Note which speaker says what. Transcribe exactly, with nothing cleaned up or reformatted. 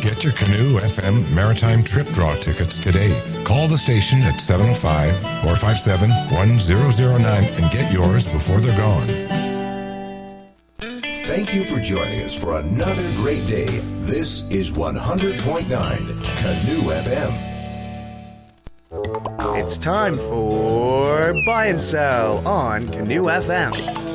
Speaker 1: Get your Canoe F M Maritime Trip Draw tickets today. Call the station at seven oh five, four five seven, one zero zero nine and get yours before they're gone.
Speaker 2: Thank you for joining us for another great day. This is one hundred point nine Canoe F M.
Speaker 3: It's time for Buy and Sell on Canoe F M.